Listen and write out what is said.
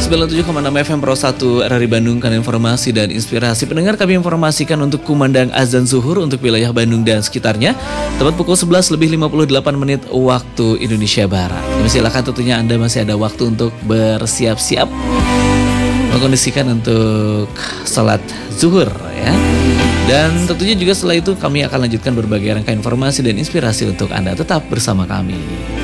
97,6 FM Pro 1 RRI Bandung kan informasi dan inspirasi. Pendengar, kami informasikan untuk kumandang azan zuhur untuk wilayah Bandung dan sekitarnya tepat pukul 11 lebih 58 menit waktu Indonesia Barat. Silakan, tentunya Anda masih ada waktu untuk bersiap-siap mengkondisikan untuk salat zuhur ya. Dan tentunya juga setelah itu kami akan lanjutkan berbagai rangkaian informasi dan inspirasi untuk Anda. Tetap bersama kami.